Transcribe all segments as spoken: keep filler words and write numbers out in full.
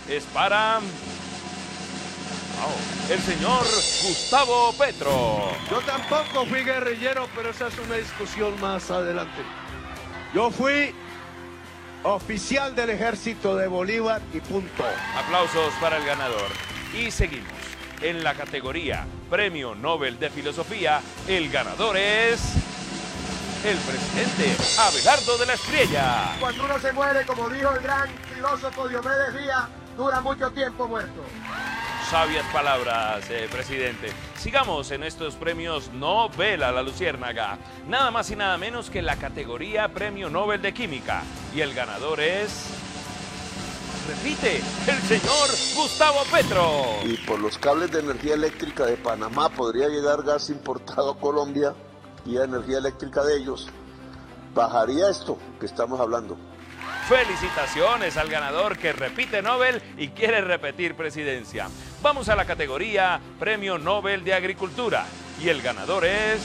es para... Wow, el señor Gustavo Petro. Yo tampoco fui guerrillero, pero esa es una discusión más adelante. Yo fui oficial del ejército de Bolívar y punto. Aplausos para el ganador. Y seguimos. En la categoría Premio Nobel de Filosofía, el ganador es... el presidente Abelardo de la Espriella. Cuando uno se muere, como dijo el gran filósofo Diomedes Díaz, dura mucho tiempo muerto. Sabias palabras, eh, presidente. Sigamos en estos premios Nobel a la Luciérnaga. Nada más y nada menos que la categoría Premio Nobel de Química. Y el ganador es... repite, el señor Gustavo Petro. Y por los cables de energía eléctrica de Panamá podría llegar gas importado a Colombia y a energía eléctrica de ellos. Bajaría esto que estamos hablando. Felicitaciones al ganador que repite Nobel y quiere repetir presidencia. Vamos a la categoría Premio Nobel de Agricultura. Y el ganador es...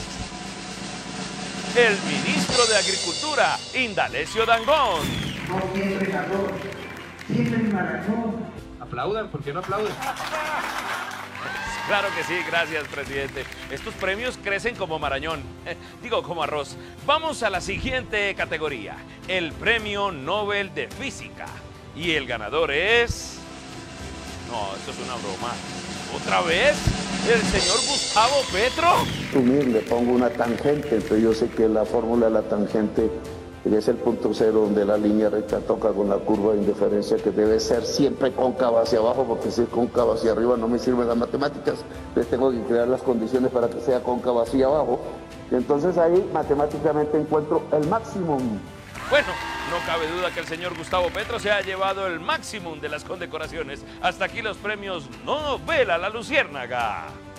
el ministro de Agricultura, Indalecio Dangond. No siempre ganó, siempre maratón. Aplaudan, ¿por qué no aplauden? Claro que sí, gracias, presidente. Estos premios crecen como marañón, digo, como arroz. Vamos a la siguiente categoría, el Premio Nobel de Física. Y el ganador es... no, esto es una broma. ¿Otra vez? ¿El señor Gustavo Petro? Unir, le pongo una tangente, entonces yo sé que la fórmula de la tangente es el punto cero donde la línea recta toca con la curva de indiferencia, que debe ser siempre cóncava hacia abajo, porque si es cóncava hacia arriba no me sirven las matemáticas. Entonces tengo que crear las condiciones para que sea cóncava hacia abajo. Y entonces ahí matemáticamente encuentro el máximo. Bueno, no cabe duda que el señor Gustavo Petro se ha llevado el máximo de las condecoraciones. Hasta aquí los premios Nobel a la Luciérnaga.